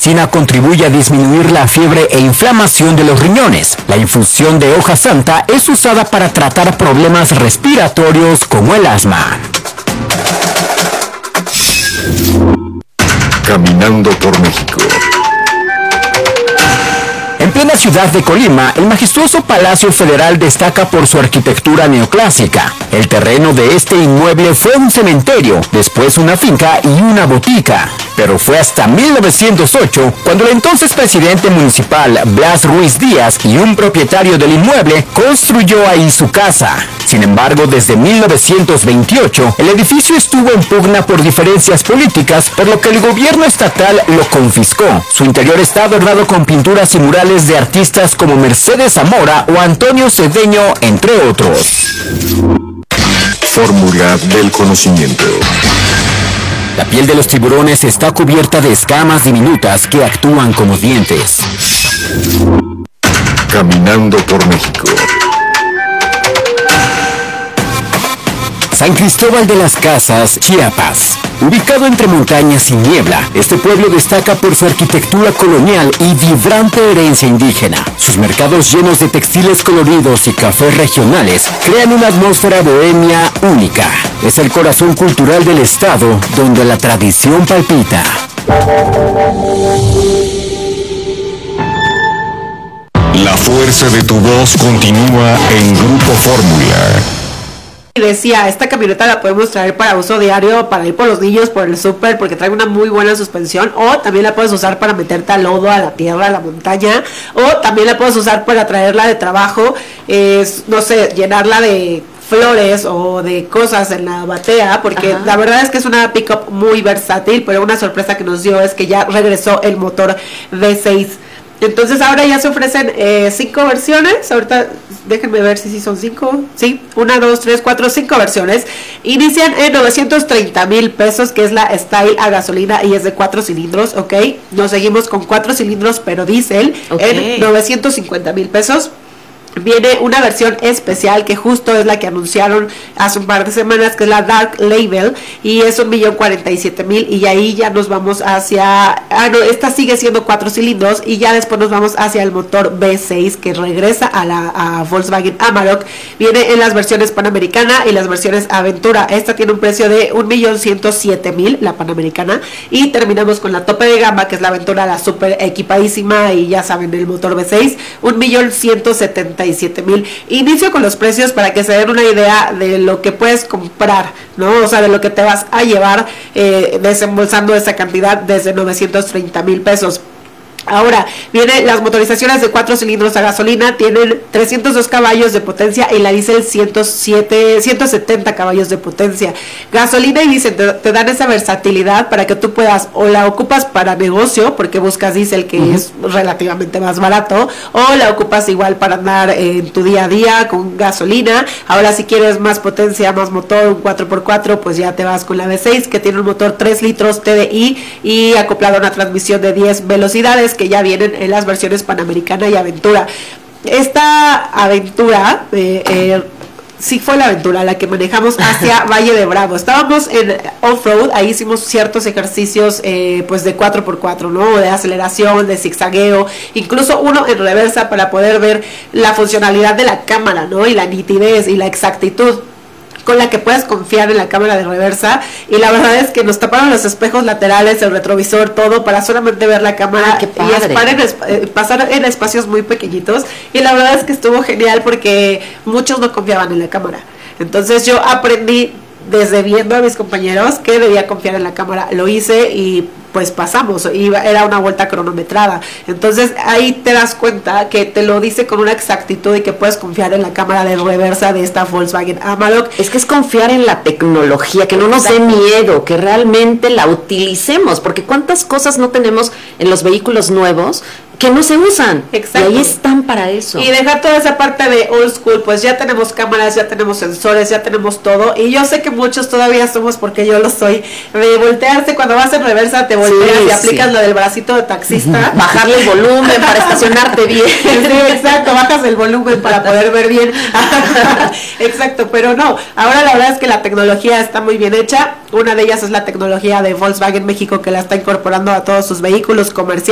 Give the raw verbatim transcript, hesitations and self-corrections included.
medicina contribuye a disminuir la fiebre e inflamación de los riñones. La infusión de hoja santa es usada para tratar problemas respiratorios como el asma. Caminando por México. En plena ciudad de Colima, el majestuoso Palacio Federal destaca por su arquitectura neoclásica. El terreno de este inmueble fue un cementerio, después una finca y una botica. Pero fue hasta mil novecientos ocho cuando el entonces presidente municipal Blas Ruiz Díaz y un propietario del inmueble construyó ahí su casa. Sin embargo, desde mil novecientos veintiocho, el edificio estuvo en pugna por diferencias políticas, por lo que el gobierno estatal lo confiscó. Su interior está adornado con pinturas y murales de artistas como Mercedes Zamora o Antonio Cedeño, entre otros. Fórmula del conocimiento. La piel de los tiburones está cubierta de escamas diminutas que actúan como dientes. Caminando por México. San Cristóbal de las Casas, Chiapas. Ubicado entre montañas y niebla, este pueblo destaca por su arquitectura colonial y vibrante herencia indígena. Sus mercados llenos de textiles coloridos y cafés regionales crean una atmósfera bohemia única. Es el corazón cultural del estado donde la tradición palpita. La fuerza de tu voz continúa en Grupo Fórmula. Y decía, esta camioneta la podemos traer para uso diario, para ir por los niños, por el súper, porque trae una muy buena suspensión, o también la puedes usar para meterte al lodo, a la tierra, a la montaña, o también la puedes usar para traerla de trabajo, eh, no sé, llenarla de flores o de cosas en la batea, porque Ajá. la verdad es que es una pick-up muy versátil, pero una sorpresa que nos dio es que ya regresó el motor V seis. Entonces ahora ya se ofrecen eh, cinco versiones. Ahorita déjenme ver si sí son cinco. Sí, una, dos, tres, cuatro, cinco versiones. Inician en novecientos treinta mil pesos, que es la Style a gasolina y es de cuatro cilindros, ¿ok? Nos seguimos con cuatro cilindros pero diésel, okay, en novecientos cincuenta mil pesos. Viene una versión especial que justo es la que anunciaron hace un par de semanas, que es la Dark Label, y es un millón cuarenta y siete mil, y ahí ya nos vamos hacia, ah no, esta sigue siendo cuatro cilindros, y ya después nos vamos hacia el motor V seis que regresa a la a Volkswagen Amarok. Viene en las versiones Panamericana y las versiones Aventura. Esta tiene un precio de un millón ciento siete mil, la Panamericana, y terminamos con la tope de gama, que es la Aventura, la super equipadísima, y ya saben, el motor V seis, un millón ciento setenta y siete mil. Inicio con los precios para que se den una idea de lo que puedes comprar, ¿no? O sea, de lo que te vas a llevar eh, desembolsando esa cantidad desde novecientos treinta mil pesos. Ahora, vienen las motorizaciones de cuatro cilindros a gasolina, tienen trescientos dos caballos de potencia, y la diésel ciento siete, ciento setenta caballos de potencia. Gasolina y diésel te, te dan esa versatilidad para que tú puedas, o la ocupas para negocio, porque buscas diésel que uh-huh. es relativamente más barato, o la ocupas igual para andar en tu día a día con gasolina. Ahora, si quieres más potencia, más motor, un cuatro por cuatro, pues ya te vas con la V seis, que tiene un motor tres litros T D I y acoplado a una transmisión de diez velocidades, que ya vienen en las versiones Panamericana y Aventura. Esta Aventura eh, eh, sí fue la Aventura la que manejamos hacia Valle de Bravo. Estábamos en off-road, ahí hicimos ciertos ejercicios eh, pues de cuatro por cuatro, ¿no? De aceleración, de zigzagueo, incluso uno en reversa para poder ver la funcionalidad de la cámara, ¿no? Y la nitidez y la exactitud con la que puedes confiar en la cámara de reversa. Y la verdad es que nos taparon los espejos laterales, el retrovisor, todo, para solamente ver la cámara. Ay, y espar en eh, pasar en espacios muy pequeñitos. Y la verdad es que estuvo genial porque muchos no confiaban en la cámara. Entonces yo aprendí desde viendo a mis compañeros que debía confiar en la cámara. Lo hice y pues pasamos, iba, era una vuelta cronometrada. Entonces ahí te das cuenta que te lo dice con una exactitud y que puedes confiar en la cámara de reversa de esta Volkswagen Amarok. Es que es confiar en la tecnología, que no nos dé miedo, que realmente la utilicemos, porque cuántas cosas no tenemos en los vehículos nuevos que no se usan. Exacto. Y ahí están para eso. Y dejar toda esa parte de old school, pues ya tenemos cámaras, ya tenemos sensores, ya tenemos todo. Y yo sé que muchos todavía somos, porque yo lo soy, de voltearse cuando vas en reversa, te volteas sí, y aplicas sí. lo del bracito de taxista. Bajarle el volumen para estacionarte bien. Sí, exacto, bajas el volumen para poder ver bien. Exacto, pero no. Ahora la verdad es que la tecnología está muy bien hecha. Una de ellas es la tecnología de Volkswagen México, que la está incorporando a todos sus vehículos comerciales.